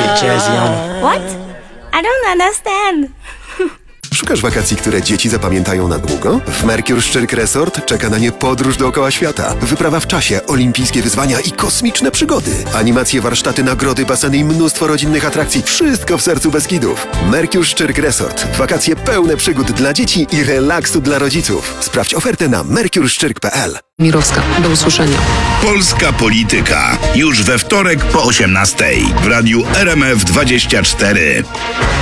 What? I don't understand. Szukasz wakacji, które dzieci zapamiętają na długo? W Mercure Szczyrk Resort czeka na nie podróż dookoła świata. Wyprawa w czasie, olimpijskie wyzwania i kosmiczne przygody. Animacje, warsztaty, nagrody, baseny i mnóstwo rodzinnych atrakcji. Wszystko w sercu Beskidów. Mercure Szczyrk Resort. Wakacje pełne przygód dla dzieci i relaksu dla rodziców. Sprawdź ofertę na mercureszczyrk.pl. Mirowska. Do usłyszenia. Polska Polityka. Już we wtorek po 18:00 w radiu RMF 24.